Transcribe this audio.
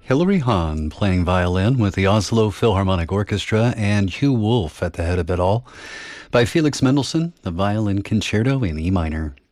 Hilary Hahn playing violin with the Oslo Philharmonic Orchestra and Hugh Wolf at the head of it all. By Felix Mendelssohn, the Violin Concerto in E minor.